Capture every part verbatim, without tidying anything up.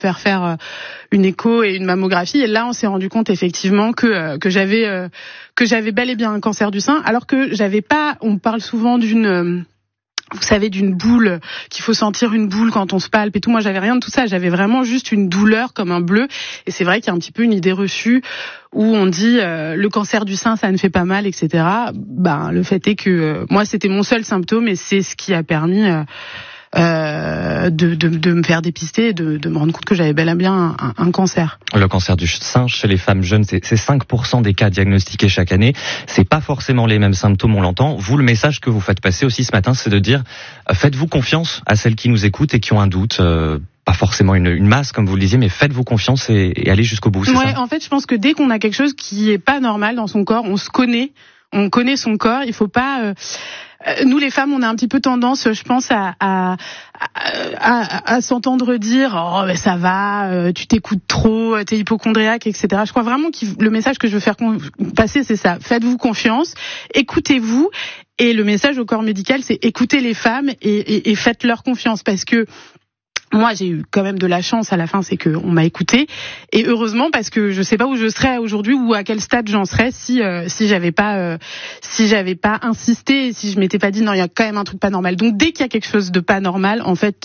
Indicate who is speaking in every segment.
Speaker 1: faire faire une écho et une mammographie. Et là, on s'est rendu compte effectivement que que j'avais euh, que j'avais bel et bien un cancer du sein, alors que j'avais pas. On parle souvent d'une euh, vous savez, d'une boule, qu'il faut sentir une boule quand on se palpe et tout. Moi, j'avais rien de tout ça. J'avais vraiment juste une douleur comme un bleu. Et c'est vrai qu'il y a un petit peu une idée reçue où on dit euh, le cancer du sein, ça ne fait pas mal, et cetera. Ben, le fait est que euh, moi, c'était mon seul symptôme et c'est ce qui a permis euh, euh, de, de, de me faire dépister et de, de me rendre compte que j'avais bel et bien un, un cancer.
Speaker 2: Le cancer du sein chez les femmes jeunes, c'est, c'est cinq pour cent des cas diagnostiqués chaque année. C'est pas forcément les mêmes symptômes, on l'entend. Vous, le message que vous faites passer aussi ce matin, c'est de dire euh, faites-vous confiance à celles qui nous écoutent et qui ont un doute. Euh, pas forcément une, une masse, comme vous le disiez, mais faites-vous confiance et, et allez jusqu'au bout. C'est
Speaker 1: ouais,
Speaker 2: ça
Speaker 1: en fait, je pense que dès qu'on a quelque chose qui est pas normal dans son corps, on se connaît, on connaît son corps. Il faut pas. Euh, Nous, les femmes, on a un petit peu tendance, je pense, à, à, à, à s'entendre dire « Oh, ben ça va, tu t'écoutes trop, t'es hypochondriaque, et cetera » Je crois vraiment que le message que je veux faire passer, c'est ça. Faites-vous confiance, écoutez-vous. Et le message au corps médical, c'est écoutez les femmes et, et, et faites-leur confiance. Parce que moi, j'ai eu quand même de la chance à la fin, c'est qu'on m'a écouté, et heureusement, parce que je sais pas où je serais aujourd'hui ou à quel stade j'en serais si euh, si j'avais pas euh, si j'avais pas insisté, et si je m'étais pas dit non, il y a quand même un truc pas normal. Donc dès qu'il y a quelque chose de pas normal, en fait,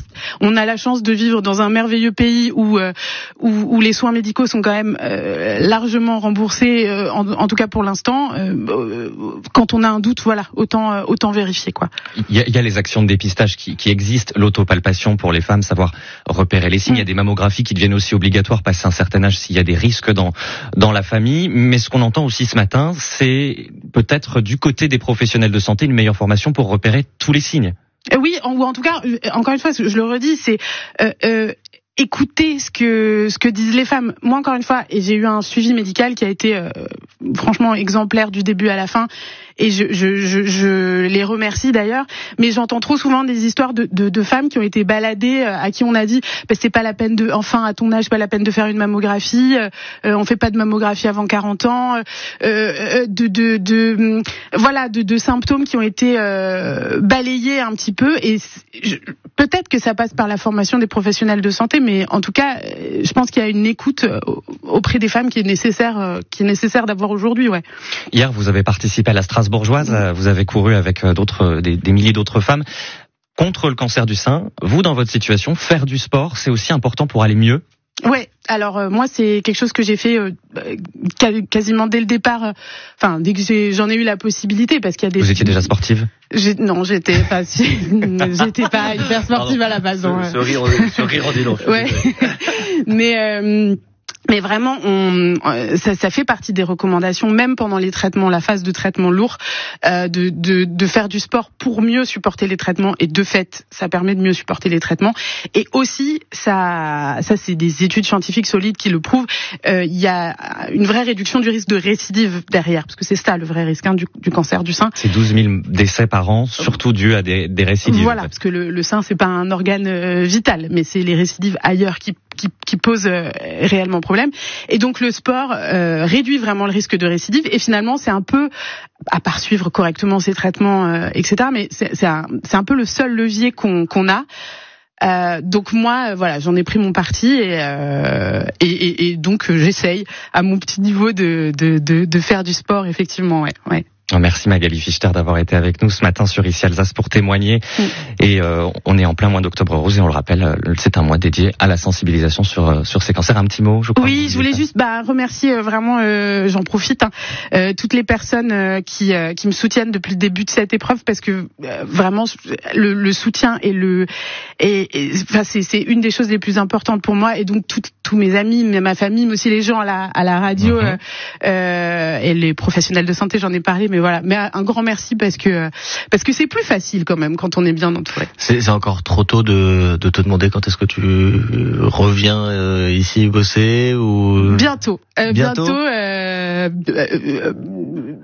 Speaker 1: on a la chance de vivre dans un merveilleux pays où euh, où, où les soins médicaux sont quand même euh, largement remboursés, euh, en, en tout cas pour l'instant. Euh, quand on a un doute, voilà, autant euh, autant vérifier quoi.
Speaker 2: Il y a, il y a les actions de dépistage qui, qui existent, l'autopalpation pour les femmes, savoir repérer les signes. Il y a des mammographies qui deviennent aussi obligatoires passé un certain âge s'il y a des risques dans dans la famille. Mais ce qu'on entend aussi ce matin, c'est peut-être du côté des professionnels de santé une meilleure formation pour repérer tous les signes.
Speaker 1: Oui, ou en tout cas, encore une fois, je le redis, c'est euh, euh, écouter ce que ce que disent les femmes. Moi, encore une fois, et j'ai eu un suivi médical qui a été euh, franchement exemplaire du début à la fin. Et je, je, je, je les remercie d'ailleurs, mais j'entends trop souvent des histoires de, de, de femmes qui ont été baladées, à qui on a dit bah, c'est pas la peine de, enfin à ton âge, pas la peine de faire une mammographie, euh, on fait pas de mammographie avant quarante ans, euh, de, de, de, voilà, de, de symptômes qui ont été euh, balayés un petit peu. Et je, peut-être que ça passe par la formation des professionnels de santé, mais en tout cas, je pense qu'il y a une écoute auprès des femmes qui est nécessaire, qui est nécessaire d'avoir aujourd'hui, ouais.
Speaker 2: Hier, vous avez participé à la Strasbourg bourgeoise, vous avez couru avec d'autres, des, des milliers d'autres femmes contre le cancer du sein. Vous, dans votre situation, faire du sport, c'est aussi important pour aller mieux?
Speaker 1: Ouais, alors euh, moi c'est quelque chose que j'ai fait euh, quasiment dès le départ, euh, enfin dès que j'ai, j'en ai eu la possibilité, parce qu'il y a des...
Speaker 2: Vous étiez déjà sportive?
Speaker 1: J'ai, non, j'étais pas, j'étais pas hyper sportive à la base.
Speaker 3: Ce, ce rire, ce rire en dit long.
Speaker 1: Ouais, mais... Euh, Mais vraiment, on, ça, ça fait partie des recommandations, même pendant les traitements, la phase de traitement lourd, euh, de, de, de faire du sport pour mieux supporter les traitements. Et de fait, ça permet de mieux supporter les traitements. Et aussi, ça, ça c'est des études scientifiques solides qui le prouvent. Euh, il y a une vraie réduction du risque de récidive derrière, parce que c'est ça le vrai risque hein, du, du cancer du sein.
Speaker 2: C'est douze mille décès par an, surtout dû à des, des récidives.
Speaker 1: Voilà,
Speaker 2: en fait.
Speaker 1: Parce que le, le sein c'est pas un organe euh, vital, mais c'est les récidives ailleurs qui qui, qui posent euh, réellement problème. Et donc le sport euh, réduit vraiment le risque de récidive. Et finalement, c'est un peu, à part suivre correctement ses traitements, euh, et cetera. Mais c'est, c'est, un, c'est un peu le seul levier qu'on, qu'on a. Euh, donc moi, euh, voilà, j'en ai pris mon parti et, euh, et, et, et donc euh, j'essaye à mon petit niveau de, de, de, de faire du sport, effectivement, ouais, ouais.
Speaker 2: Merci Magali Fichter d'avoir été avec nous ce matin sur Ici Alsace pour témoigner. Mm. Et euh, on est en plein mois d'Octobre Rose et on le rappelle, c'est un mois dédié à la sensibilisation sur sur ces cancers. Un petit mot, je crois.
Speaker 1: Oui, je voulais juste bah, remercier euh, vraiment, euh, j'en profite, hein, euh, toutes les personnes euh, qui euh, qui me soutiennent depuis le début de cette épreuve, parce que euh, vraiment le, le soutien et le et, et enfin c'est c'est une des choses les plus importantes pour moi, et donc tout, tous mes amis, ma famille, mais aussi les gens à la à la radio mm-hmm. euh, euh, et les professionnels de santé, j'en ai parlé. Mais voilà, mais un grand merci parce que parce que c'est plus facile quand même quand on est bien entouré.
Speaker 3: C'est, c'est encore trop tôt de, de te demander quand est-ce que tu reviens euh, ici bosser ou
Speaker 1: bientôt. Euh,
Speaker 3: bientôt.
Speaker 1: bientôt euh, euh,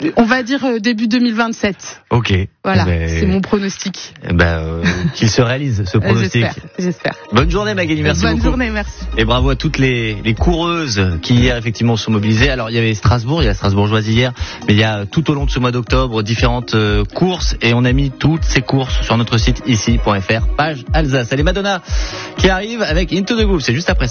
Speaker 1: On va dire euh, début deux mille vingt-sept.
Speaker 3: Ok.
Speaker 1: Voilà,
Speaker 3: ben,
Speaker 1: c'est mon pronostic.
Speaker 3: Ben, euh, qu'il se réalise ce pronostic.
Speaker 1: J'espère, j'espère.
Speaker 3: Bonne journée Magali, merci
Speaker 1: Bonne
Speaker 3: beaucoup.
Speaker 1: journée, merci.
Speaker 3: Et bravo à toutes les, les coureuses qui hier effectivement sont mobilisées. Alors il y avait Strasbourg, il y a Strasbourgeoise hier, mais il y a tout au long de ce mois d'octobre différentes euh, courses et on a mis toutes ces courses sur notre site ici point f r, page Alsace. Allez, Madonna qui arrive avec Into the Groove, c'est juste après ça.